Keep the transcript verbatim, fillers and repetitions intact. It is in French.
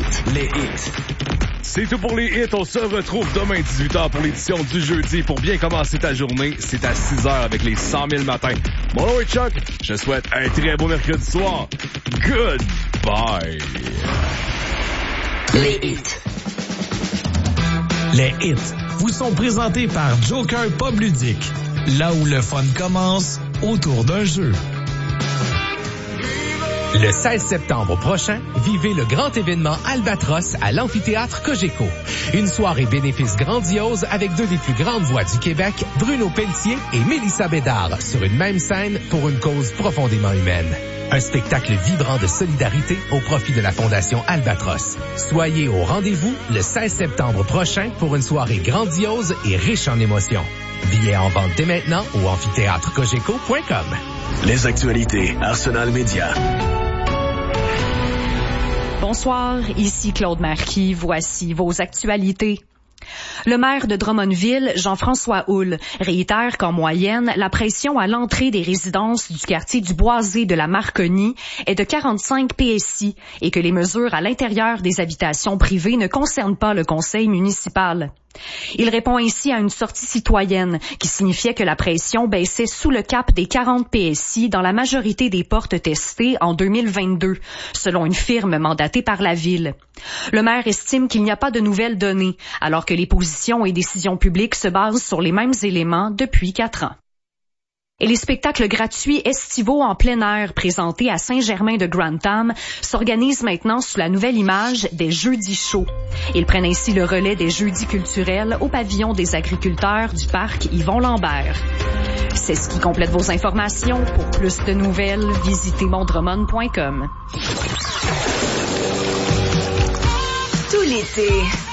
hits. Les hits. C'est tout pour les hits. On se retrouve demain dix-huit heures pour l'édition du jeudi. Pour bien commencer ta journée, c'est à six heures avec les cent mille matins. Mon nom est Chuck. Je souhaite un très beau mercredi soir. Goodbye. Les hits. Les hits vous sont présentés par Joker Pub Ludique. Là où le fun commence, autour d'un jeu. Le seize septembre prochain, vivez le grand événement Albatros à l'amphithéâtre Cogeco. Une soirée bénéfice grandiose avec deux des plus grandes voix du Québec, Bruno Pelletier et Mélissa Bédard, sur une même scène pour une cause profondément humaine. Un spectacle vibrant de solidarité au profit de la Fondation Albatros. Soyez au rendez-vous le seize septembre prochain pour une soirée grandiose et riche en émotions. Billets en vente dès maintenant au amphithéâtre cogeco point com. Les actualités Arsenal Média. Bonsoir, ici Claude Marquis. Voici vos actualités. Le maire de Drummondville, Jean-François Houle, réitère qu'en moyenne, la pression à l'entrée des résidences du quartier du Boisé de la Marconi est de quarante-cinq P S I et que les mesures à l'intérieur des habitations privées ne concernent pas le conseil municipal. Il répond ainsi à une sortie citoyenne qui signifiait que la pression baissait sous le cap des quarante P S I dans la majorité des portes testées en deux mille vingt-deux, selon une firme mandatée par la ville. Le maire estime qu'il n'y a pas de nouvelles données, alors que les positions et décisions publiques se basent sur les mêmes éléments depuis quatre ans. Et les spectacles gratuits estivaux en plein air présentés à Saint-Germain-de-Grantham s'organisent maintenant sous la nouvelle image des Jeudis chauds. Ils prennent ainsi le relais des Jeudis culturels au pavillon des agriculteurs du parc Yvon Lambert. C'est ce qui complète vos informations. Pour plus de nouvelles, visitez mondremon point com. Tout l'été,